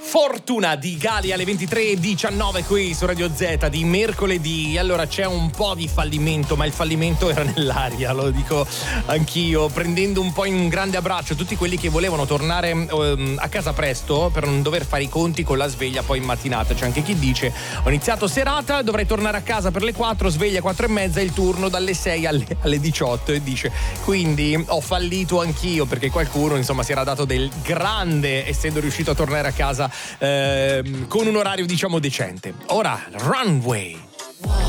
Fortuna di Gali alle 23:19 qui su Radio Z di mercoledì. Allora c'è un po' di fallimento, ma il fallimento era nell'aria, lo dico anch'io, prendendo un po' in grande abbraccio tutti quelli che volevano tornare a casa presto per non dover fare i conti con la sveglia poi in mattinata. C'è anche chi dice: ho iniziato serata, dovrei tornare a casa per le 4, sveglia 4:30, il turno dalle 6 alle 18, e dice quindi ho fallito anch'io, perché qualcuno insomma si era dato del grande essendo riuscito a tornare a casa con un orario diciamo decente. Ora Runway.